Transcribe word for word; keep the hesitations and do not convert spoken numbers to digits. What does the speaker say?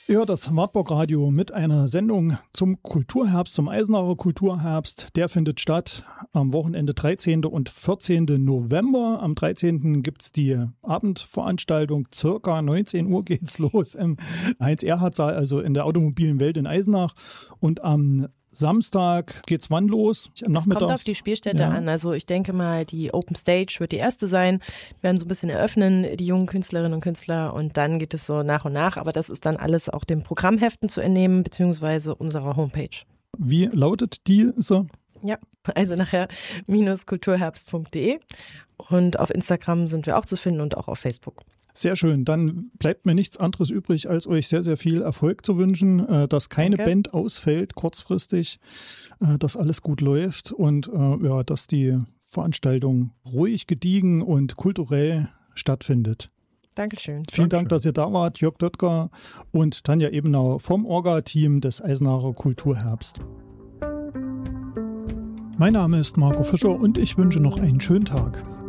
Ja, das Wartburg Radio mit einer Sendung zum Kulturherbst, zum Eisenacher Kulturherbst. Der findet statt am Wochenende dreizehnten und vierzehnten November. Am dreizehnten gibt es die Abendveranstaltung. Circa neunzehn Uhr geht's los im Heinz-Erhardt-Saal, also in der automobilen Welt in Eisenach. Und am Samstag geht's wann los? Es kommt auf die Spielstätte ja. an. Also ich denke mal, die Open Stage wird die erste sein. Wir werden so ein bisschen eröffnen, die jungen Künstlerinnen und Künstler. Und dann geht es so nach und nach. Aber das ist dann alles auch den Programmheften zu entnehmen, beziehungsweise unserer Homepage. Wie lautet diese? Ja, also nachher minus kulturherbst punkt de. Und auf Instagram sind wir auch zu finden und auch auf Facebook. Sehr schön. Dann bleibt mir nichts anderes übrig, als euch sehr, sehr viel Erfolg zu wünschen, dass keine Danke. Band ausfällt kurzfristig, dass alles gut läuft und ja, dass die Veranstaltung ruhig, gediegen und kulturell stattfindet. Dankeschön. Vielen Dankeschön. Dank, dass ihr da wart, Jörg Döttger und Tanja Ebenau vom Orga-Team des Eisenacher Kulturherbst. Mein Name ist Marco Fischer und ich wünsche noch einen schönen Tag.